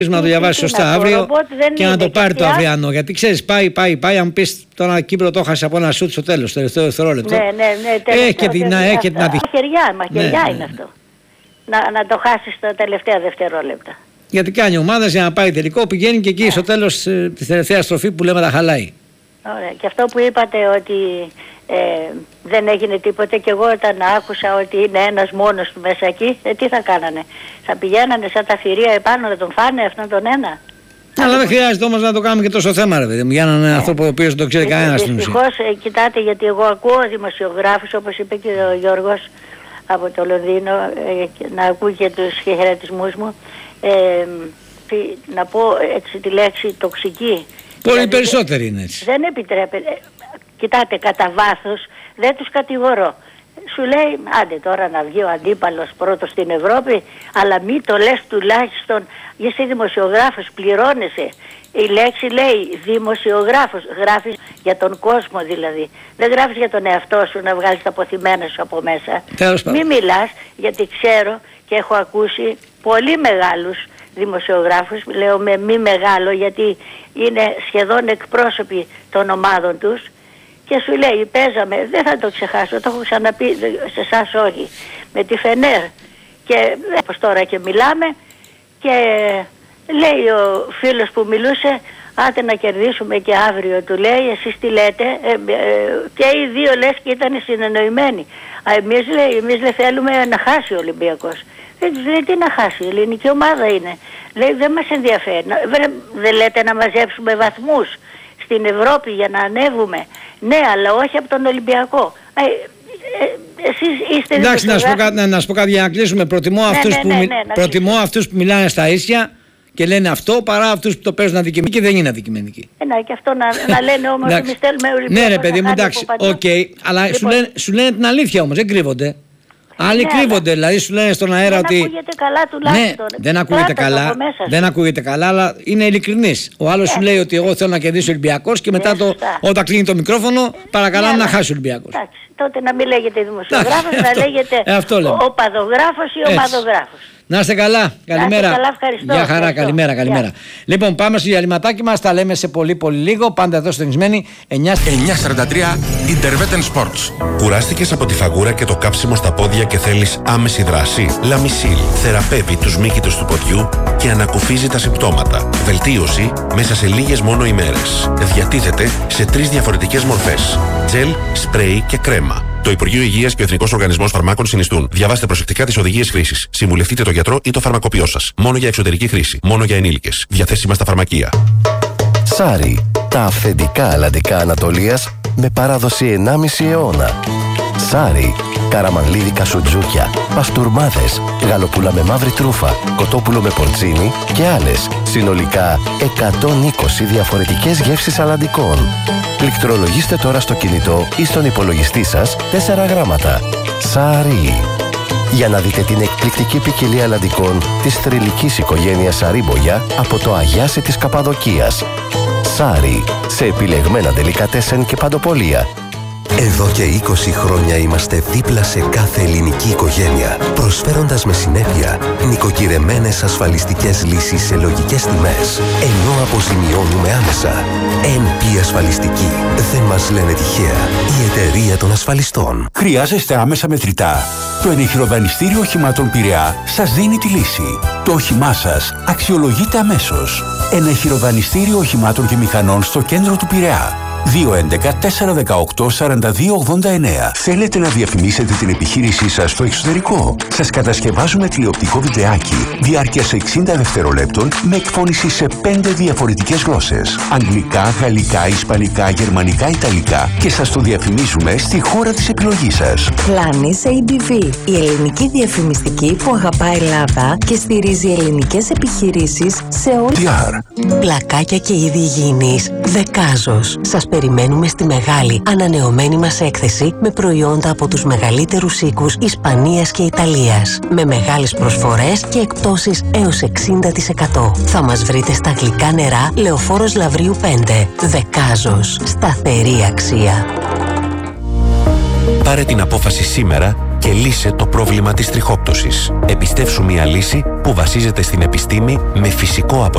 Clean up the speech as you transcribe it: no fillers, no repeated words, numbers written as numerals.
Να το διαβάσει σωστά αύριο και να το πάρει το αυριανό. Γιατί ξέρεις, πάει. Αν μου πεις τώρα Κύπρο το χάσε από ένα σουτ στο τέλος, τελευταίο δευτερόλεπτο. Ναι. Έχει και την ατυχία. Μαχαιριά είναι αυτό. Να το χάσει στα τελευταία δευτερόλεπτα. Γιατί κάνει ομάδα για να πάει τελικό, πηγαίνει και εκεί στο τέλος τη τελευταία στροφή που λέμε τα χαλάει. Ωραία. Και αυτό που είπατε ότι δεν έγινε τίποτε, και εγώ όταν άκουσα ότι είναι ένας μόνος του μέσα εκεί, τι θα κάνανε? Θα πηγαίνανε σαν τα θηρία επάνω να τον φάνε αυτόν τον ένα? Αλλά δεν χρειάζεται όμως να το κάνουμε και τόσο θέμα, ρε παιδί μου, για έναν άνθρωπο ο οποίος δεν το ξέρει κανένας στην ουσία. Δυστυχώς, κοιτάτε, γιατί εγώ ακούω δημοσιογράφους, όπως είπε και ο Γιώργος από το Λονδίνο, να ακούει και τους χαιρετισμούς μου, να πω έτσι τη λέξη τοξική. Πολύ περισσότεροι είναι έτσι. Δεν επιτρέπεται. Κοιτάτε, κατά βάθος δεν τους κατηγορώ. Σου λέει, άντε τώρα να βγει ο αντίπαλος πρώτος στην Ευρώπη, αλλά μη το λες τουλάχιστον, εσύ δημοσιογράφος, πληρώνεσαι. Η λέξη λέει δημοσιογράφος, γράφεις για τον κόσμο δηλαδή. Δεν γράφεις για τον εαυτό σου να βγάλεις τα αποθυμένα σου από μέσα. Μη μιλάς, γιατί ξέρω και έχω ακούσει πολύ μεγάλους δημοσιογράφους, λέω με μη μεγάλο γιατί είναι σχεδόν εκπρόσωποι των ομάδων τους, και σου λέει παίζαμε, δεν θα το ξεχάσω, το έχω ξαναπεί σε εσάς όχι, με τη Φενέρ, και όπως τώρα και μιλάμε, και λέει ο φίλος που μιλούσε, άντε να κερδίσουμε και αύριο, του λέει, εσείς τι λέτε? Και οι δύο λες και ήταν συνεννοημένοι. Εμείς λέει θέλουμε να χάσει ο Ολυμπιακός. Λέει τι να χάσει, η ελληνική ομάδα είναι. Λέει δεν μας ενδιαφέρει. Δεν λέτε να μαζέψουμε βαθμούς στην Ευρώπη για να ανέβουμε? Ναι, αλλά όχι από τον Ολυμπιακό. Εσείς είστε... Εντάξει, να σου πω κάτι για να κλείσουμε. Προτιμώ αυτούς που μιλάνε στα ίσια και λένε αυτό, παρά αυτούς που το παίζουν αδικημένοι και δεν είναι αδικημένοι. Και αυτό να λένε όμως εμείς θέλουμε Ολυμπιακό. Ναι ρε παιδί μου, εντάξει, αλλά σου λένε την αλήθεια όμως, δεν κρύβονται. Άλλοι κρύβονται, δηλαδή σου λένε στον αέρα ότι. Δεν ακούγεται καλά τουλάχιστον. Ναι, δεν ακούγεται καλά, αλλά είναι ειλικρινής. Ο άλλος σου λέει ότι εγώ θέλω να κερδίσει ο Ολυμπιακός και μετά όταν κλείνει το μικρόφωνο παρακαλάμε να χάσει ο Ολυμπιακός. Τότε να μην λέγεται δημοσιογράφος, να λέγεται οπαδογράφος ή ομαδογράφος. Να είστε καλά, καλημέρα. Γεια χαρά, καλημέρα. Λοιπόν, πάμε στο διαλυματάκι μας, τα λέμε σε πολύ λίγο. Πάντα εδώ στενισμένοι 9:43 Interveten Sports. Κουράστηκες από τη φαγούρα και το κάψιμο στα πόδια και θέλεις άμεση δράση? Λαμισίλ θεραπεύει τους μύκητους του ποδιού και ανακουφίζει τα συμπτώματα. Βελτίωση μέσα σε λίγες μόνο ημέρες. Διατίθεται σε 3 διαφορετικές μορφές: τζελ, σπρέι και κρέμα. Το Υπουργείο Υγείας και ο Εθνικός Οργανισμός Φαρμάκων συνιστούν. Διαβάστε προσεκτικά τις οδηγίες χρήσης. Συμβουλευτείτε τον γιατρό ή το φαρμακοποιό σας. Μόνο για εξωτερική χρήση. Μόνο για ενήλικες. Διαθέσιμα στα φαρμακεία. Σάρι. Τα αυθεντικά αλλαντικά Ανατολίας με παράδοση 1,5 αιώνα. Σάρι. Καραμανλίδικα σουτζούκια, παστούρμάδες, γαλοπούλα με μαύρη τρούφα, κοτόπουλο με πορτσίνι και άλλες. Συνολικά 120 διαφορετικές γεύσεις αλλαντικών. Πληκτρολογήστε τώρα στο κινητό ή στον υπολογιστή σας 4 γράμματα. Σάρι. Για να δείτε την εκπληκτική ποικιλία αλλαντικών της θρυλικής οικογένειας Σαρίμπογια από το Αγιάσι της Καπαδοκίας. Σάρι. Σε επιλεγμένα ντελικατέσεν και παντοπολία. Εδώ και 20 χρόνια είμαστε δίπλα σε κάθε ελληνική οικογένεια, προσφέροντας με συνέπεια νοικοκυρεμένες ασφαλιστικές λύσεις σε λογικές τιμές, ενώ αποζημιώνουμε άμεσα. NP Ασφαλιστική. Δεν μας λένε τυχαία. Η εταιρεία των ασφαλιστών. Χρειάζεστε άμεσα μετρητά? Το ενεχειροδανιστήριο οχημάτων Πειραιά σας δίνει τη λύση. Το όχημά σας αξιολογείται αμέσως. Ενεχειροδανιστήριο οχημάτων και μηχανών στο κέντρο του Πειραιά. 211-418-4289. Θέλετε να διαφημίσετε την επιχείρησή σας στο εξωτερικό? Σας κατασκευάζουμε τηλεοπτικό βιντεάκι διάρκειας 60 δευτερολέπτων με εκφώνηση σε 5 διαφορετικές γλώσσες: αγγλικά, γαλλικά, ισπανικά, γερμανικά, ιταλικά, και σας το διαφημίζουμε στη χώρα της επιλογής σας. Planis ABV, η ελληνική διαφημιστική που αγαπάει Ελλάδα και στηρίζει ελληνικές επιχειρήσεις σε όλη την χώρα. Πλακάκια και είδη υγιεινής. Δεκάζος. Σας περιμένουμε στη μεγάλη ανανεωμένη μας έκθεση με προϊόντα από τους μεγαλύτερους οίκους Ισπανίας και Ιταλίας. Με μεγάλες προσφορές και εκπτώσεις έως 60%. Θα μας βρείτε στα γλυκά νερά Λεωφόρος Λαβρίου 5. Δεκάζος. Σταθερή αξία. Πάρε την απόφαση σήμερα και λύσε το πρόβλημα της τριχόπτωσης. Επιστεύσου μια λύση που βασίζεται στην επιστήμη με φυσικό αποτέλεσμα